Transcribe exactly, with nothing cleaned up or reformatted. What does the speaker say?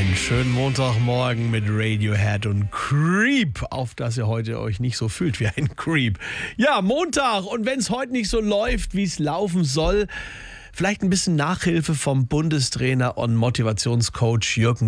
Einen schönen Montagmorgen mit Radiohead und Creep, auf dass ihr heute euch nicht so fühlt wie ein Creep. Ja, Montag, und wenn es heute nicht so läuft, wie es laufen soll, vielleicht ein bisschen Nachhilfe vom Bundestrainer und Motivationscoach Jürgen